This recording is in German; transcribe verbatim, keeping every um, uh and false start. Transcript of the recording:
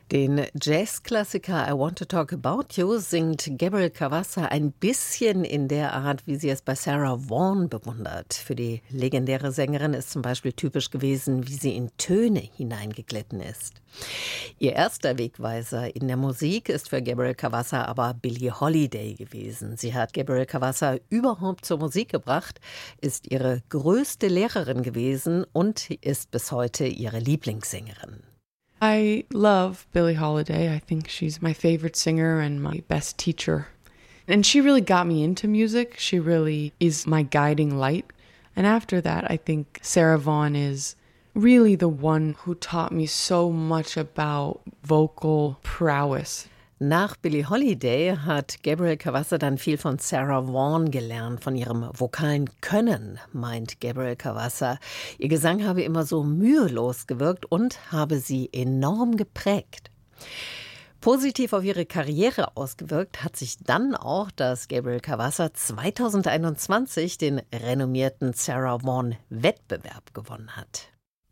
Den Jazzklassiker I Want to Talk About You singt Gabriel Cavanza ein bisschen in der Art, wie sie es bei Sarah Vaughan bewundert. Für die legendäre Sängerin ist zum Beispiel typisch gewesen, wie sie in Töne hineingeglitten ist. Ihr erster Wegweiser in der Musik ist für Gabriel Cavanza aber Billie Holiday gewesen. Sie hat Gabriel Cavanza überhaupt zur Musik gebracht, ist ihre größte Lehrerin gewesen und ist bis heute ihre Lieblingssängerin. I love Billie Holiday. I think she's my favorite singer and my best teacher. And she really got me into music. She really is my guiding light. And after that, I think Sarah Vaughan is really the one who taught me so much about vocal prowess. Nach Billie Holiday hat Gabriel Cavanza dann viel von Sarah Vaughan gelernt, von ihrem vokalen Können, meint Gabriel Cavanza. Ihr Gesang habe immer so mühelos gewirkt und habe sie enorm geprägt. Positiv auf ihre Karriere ausgewirkt hat sich dann auch, dass Gabriel Cavanza zweitausendeinundzwanzig den renommierten Sarah Vaughan Wettbewerb gewonnen hat.